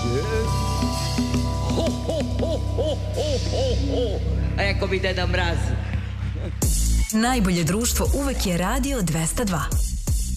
Ho, ho, ho, ho, ho, ho, ho. Eko mi Deda Mraz. Najbolje društvo uvek je Radio 202.